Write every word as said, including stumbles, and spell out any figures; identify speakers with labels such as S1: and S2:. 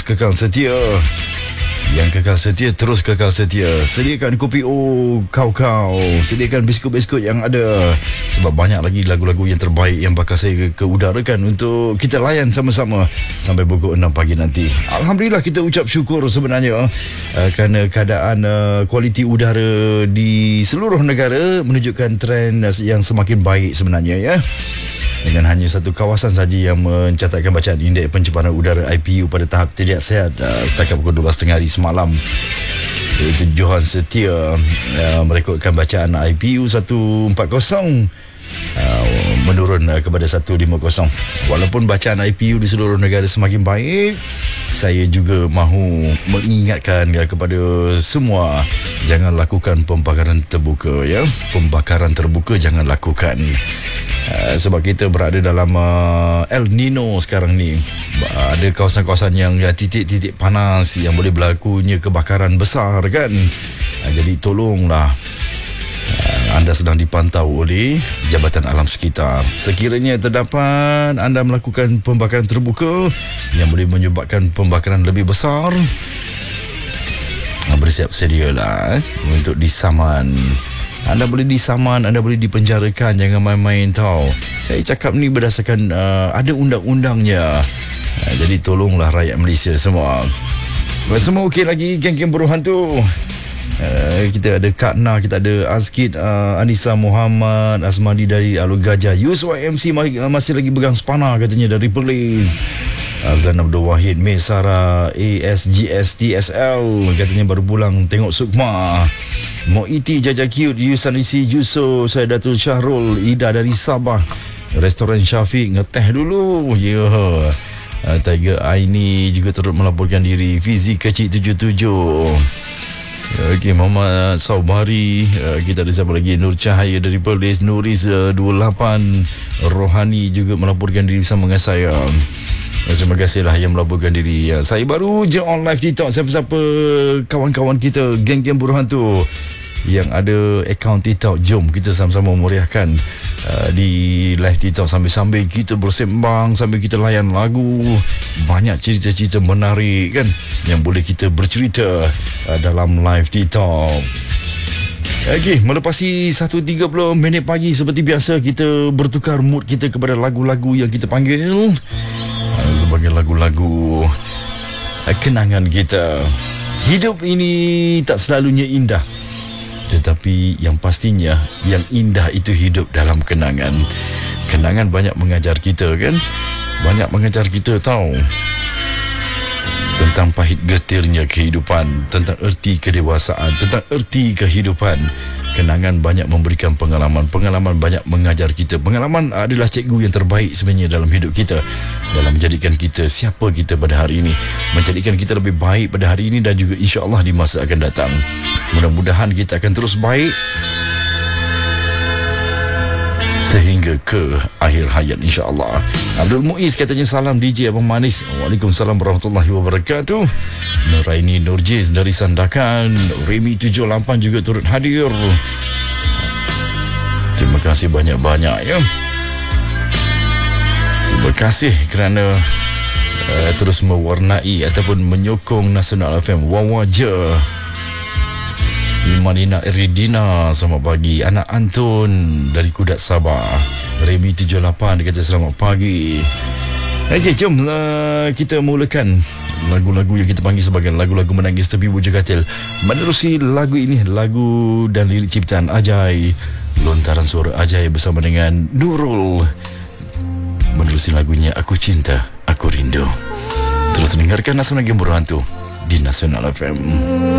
S1: kekal setia. Yang kekal setia, terus kekal setia. Sediakan kopi O kau-kau, sediakan biskut-biskut yang ada, sebab banyak lagi lagu-lagu yang terbaik yang bakal saya keudarakan untuk kita layan sama-sama sampai pukul enam pagi nanti. Alhamdulillah, kita ucap syukur sebenarnya uh, kerana keadaan uh, kualiti udara di seluruh negara menunjukkan trend uh, yang semakin baik sebenarnya, ya. Dengan hanya satu kawasan saja yang mencatatkan bacaan indeks pencemaran udara I P U pada tahap tidak sihat uh, setakat pukul dua belas tiga puluh hari semalam, iaitu Johan Setia uh, merekodkan bacaan I P U seratus empat puluh uh, menurun uh, kepada seratus lima puluh. Walaupun bacaan I P U di seluruh negara semakin baik, saya juga mahu mengingatkan ya, kepada semua, jangan lakukan pembakaran terbuka, ya. Pembakaran terbuka jangan lakukan. Uh, sebab kita berada dalam uh, El Nino sekarang ni. Uh, ada kawasan-kawasan yang ya, titik-titik panas yang boleh berlakunya kebakaran besar, kan. Uh, jadi tolonglah, uh, anda sedang dipantau oleh Jabatan Alam Sekitar. Sekiranya terdapat anda melakukan pembakaran terbuka yang boleh menyebabkan pembakaran lebih besar, uh, bersiap sedialah eh, untuk disaman. Anda boleh disaman, anda boleh dipenjarakan. Jangan main-main tau. Saya cakap ni berdasarkan uh, ada undang-undangnya. uh, Jadi tolonglah rakyat Malaysia semua. Semua okey lagi, geng-geng buruh hantu. uh, Kita ada Kak Na, kita ada Azkid, uh, Anissa Muhammad, Asmadi dari Alur Gajah, Yus Y M C masih lagi pegang spana katanya dari Perlis. Azlan Abdul Wahid, Mesara, A S G S T S L katanya baru pulang tengok Sukma. Moiti, Jaja Cute, Yusan Isi, Juso, saya Datul Syahrul, Ida dari Sabah, Restoran Syafiq, ngeteh dulu. Ya, yeah. uh, Tiger Aini juga turut melaporkan diri. Fizi Kecil tujuh tujuh. Okey, Muhammad Saubari, uh, kita ada siapa lagi? Nur Cahaya dari Perlis, Nuris uh, dua puluh lapan, Rohani juga melaporkan diri bersama dengan saya. Terima kasihlah yang melaporkan diri. Saya baru je on live TikTok. Siapa-siapa kawan-kawan kita, geng-geng buruh hantu yang ada akaun TikTok, jom kita sama-sama meriahkan uh, di live TikTok sambil-sambil kita bersembang, sambil kita layan lagu. Banyak cerita-cerita menarik, kan, yang boleh kita bercerita uh, dalam live TikTok. Okey, melepasi satu tiga puluh minit pagi, seperti biasa kita bertukar mood kita kepada lagu-lagu yang kita panggil sebagai lagu-lagu kenangan kita. Hidup ini tak selalunya indah, tetapi yang pastinya yang indah itu hidup dalam kenangan. Kenangan banyak mengajar kita, kan. Banyak mengajar kita tahu tentang pahit getirnya kehidupan, tentang erti kedewasaan, tentang erti kehidupan. Kenangan banyak memberikan pengalaman. Pengalaman banyak mengajar kita. Pengalaman adalah cikgu yang terbaik sebenarnya dalam hidup kita, dalam menjadikan kita siapa kita pada hari ini, menjadikan kita lebih baik pada hari ini dan juga insya-Allah di masa akan datang. Mudah-mudahan kita akan terus baik sehingga ke akhir hayat, insya-Allah. Abdul Muiz katanya salam D J Abang Manis. Waalaikumsalam warahmatullahi wabarakatuh. Nuraini Nurjiz dari Sandakan, Remy tujuh lapan juga turut hadir. Terima kasih banyak-banyak, ya. Terima kasih kerana uh, terus mewarnai ataupun menyokong Nasional F M. Wawaja Imanina Eridina, selamat pagi. Anak Anton dari Kudat Sabah, Remy tujuh lapan dia kata selamat pagi. Okey, jom uh, kita mulakan lagu-lagu yang kita panggil sebagai lagu-lagu menangis tepi bujur katil. Menerusi lagu ini, lagu dan lirik ciptaan Ajai, lontaran suara Ajai bersama dengan Nurul. Menerusi lagunya Aku Cinta, Aku Rindu. Terus dengarkan Nasional Game Buruh Hantu di Nasional F M.